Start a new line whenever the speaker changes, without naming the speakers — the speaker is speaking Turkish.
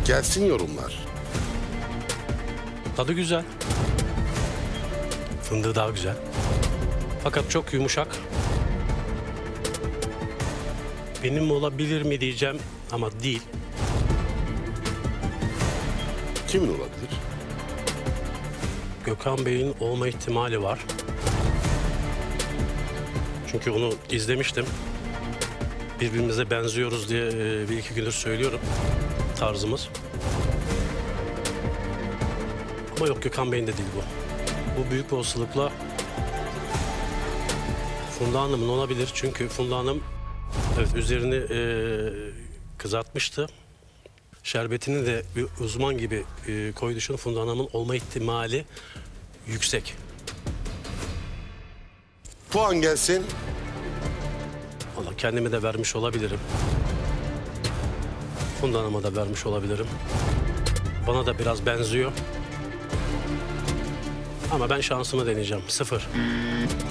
Gelsin yorumlar.
Tadı güzel. Fındığı daha güzel. Fakat çok yumuşak. Benim olabilir mi diyeceğim ama değil.
Kimin olabilir?
Gökhan Bey'in olma ihtimali var. Çünkü onu izlemiştim. Birbirimize benziyoruz diye bir iki gündür söylüyorum tarzımız. Ama yok, Gökhan Bey'in de değil bu. Bu büyük bir olasılıkla Funda Hanım'ın olabilir. Çünkü Funda Hanım evet üzerini kızartmıştı. Şerbetini de bir uzman gibi koyduğu için Funda Hanım'ın olma ihtimali yüksek.
Puan gelsin.
Valla kendime de vermiş olabilirim. Funda Hanım'a da vermiş olabilirim. Bana da biraz benziyor. Ama ben şansımı deneyeceğim. 0.